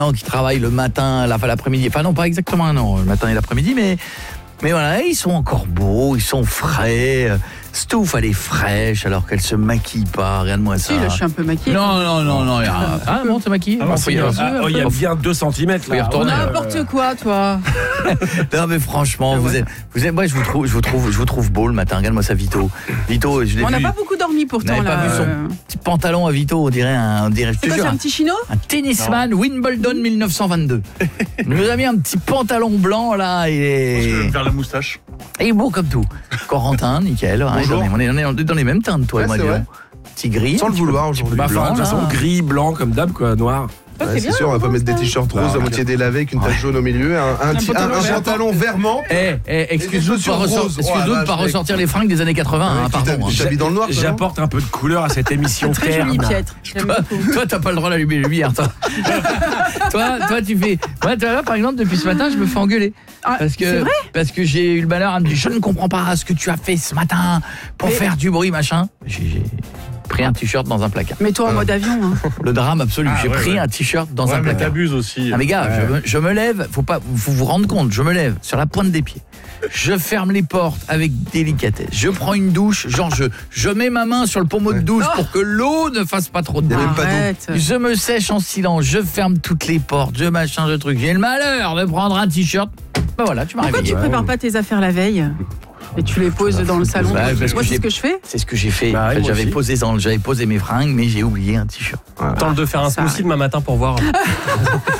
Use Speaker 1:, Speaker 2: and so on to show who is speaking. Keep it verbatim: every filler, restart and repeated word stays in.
Speaker 1: qui travaillent le matin, la, l'après-midi. Enfin non, pas exactement un an, le matin et l'après-midi, mais mais voilà, ils sont encore beaux, ils sont frais. Stouff, elle est fraîche alors qu'elle se maquille pas, regarde-moi ça.
Speaker 2: Si, là, je suis un peu maquillée.
Speaker 1: Non, non, non, non. Ah, ah bon, t'es maquillée
Speaker 3: ah, bon, il y a, ah, oh, il y a bien deux centimètres là.
Speaker 2: N'importe quoi, toi.
Speaker 1: Non mais franchement, vous êtes, vous êtes, moi je vous trouve, je vous trouve, je vous trouve beau le matin. Regarde-moi ça, Vito. Vito, je l'ai
Speaker 2: On n'a
Speaker 1: vu.
Speaker 2: pas beaucoup dormi pourtant
Speaker 1: Vous
Speaker 2: là.
Speaker 1: n'avez pas vu son
Speaker 2: euh...
Speaker 1: petit pantalon à Vito, on dirait un, on dirait, je te
Speaker 2: C'est quoi,
Speaker 1: jure,
Speaker 2: c'est un petit chino?
Speaker 1: un tennisman Wimbledon mille neuf cent vingt-deux. Il nous a mis un petit pantalon blanc là, il est.
Speaker 4: Je vais me faire la moustache.
Speaker 1: Il est beau comme tout. Corentin, nickel. Hein,
Speaker 4: Bonjour.
Speaker 1: on est, on est dans les mêmes teintes, toi
Speaker 5: Ouais,
Speaker 1: et moi,
Speaker 5: c'est
Speaker 1: disons.
Speaker 5: vrai.
Speaker 1: Petit gris.
Speaker 5: Sans le vouloir aujourd'hui.
Speaker 3: Bah, enfin, de toute façon, gris, blanc, comme d'hab, quoi, noir.
Speaker 2: Ah,
Speaker 5: Ouais,
Speaker 2: c'est
Speaker 5: c'est
Speaker 2: bien,
Speaker 5: sûr, on va pas mettre des t-shirts
Speaker 3: Bah,
Speaker 5: roses à
Speaker 3: ok.
Speaker 5: moitié délavés avec une tache jaune au milieu, un, un, ti- un-
Speaker 2: pantalon
Speaker 5: un
Speaker 2: vert.
Speaker 5: pantalon verment.
Speaker 1: Eh, eh, excuse-nous de
Speaker 5: chaussures
Speaker 1: pas, ressort-
Speaker 5: roses.
Speaker 1: excuse-nous
Speaker 5: Oh,
Speaker 1: de
Speaker 5: la
Speaker 1: pas
Speaker 5: vache,
Speaker 1: ressortir les fringues des années quatre-vingts, hein,
Speaker 5: Ouais,
Speaker 1: pardon.
Speaker 5: tu
Speaker 1: hein.
Speaker 5: t'habilles dans le noir, toi, non
Speaker 3: J'apporte un peu de couleur à cette émission.
Speaker 2: Très joli,
Speaker 3: terne.
Speaker 2: Pietre. J'aime
Speaker 1: Toi,
Speaker 2: beaucoup.
Speaker 1: toi, t'as pas le droit d'allumer les lumières, toi. toi, toi, tu fais. Moi, tu vois, là, par exemple, depuis ce matin, je me fais engueuler.
Speaker 2: Ah,
Speaker 1: Parce
Speaker 2: c'est
Speaker 1: que,
Speaker 2: vrai
Speaker 1: parce que j'ai eu le malheur à me dire, je ne comprends pas ce que tu as fait ce matin pour
Speaker 2: Mais-
Speaker 1: faire du bruit, machin. J'ai j'ai pris un t-shirt dans un placard.
Speaker 2: Mets-toi en mode avion. Hein.
Speaker 1: Le drame absolu.
Speaker 4: Ah,
Speaker 1: j'ai
Speaker 4: ouais,
Speaker 1: pris
Speaker 4: ouais.
Speaker 1: un t-shirt dans
Speaker 4: Ouais,
Speaker 1: un
Speaker 4: mais
Speaker 1: placard.
Speaker 4: t'abuses aussi.
Speaker 1: Ah mais gars,
Speaker 3: Ouais.
Speaker 1: je, me, je me lève, faut pas, faut vous rendre compte, je me lève sur la pointe des pieds. Je ferme les portes avec délicatesse. Je prends une douche, genre je, je mets ma main sur le pommeau de douche pour que l'eau ne fasse pas trop de
Speaker 5: Il y a
Speaker 1: bruit.
Speaker 5: même pas d'eau.
Speaker 2: Arrête.
Speaker 1: Je me sèche en silence, je ferme toutes les portes, je machin, je truc. J'ai le malheur de prendre un t-shirt. Ben voilà, tu m'as
Speaker 2: Pourquoi
Speaker 1: réveillé.
Speaker 2: tu prépares pas tes affaires la veille et tu les poses dans le salon?
Speaker 1: Ouais, parce
Speaker 2: Moi,
Speaker 1: que
Speaker 2: c'est
Speaker 1: j'ai-
Speaker 2: ce que je fais.
Speaker 1: C'est ce que j'ai fait.
Speaker 3: Bah
Speaker 1: En
Speaker 3: oui,
Speaker 1: fait,
Speaker 3: moi
Speaker 1: j'avais
Speaker 3: aussi.
Speaker 1: posé dans, j'avais posé mes fringues, mais j'ai oublié un t-shirt.
Speaker 6: Tente de faire un
Speaker 2: Ça
Speaker 6: smoothie demain matin pour voir.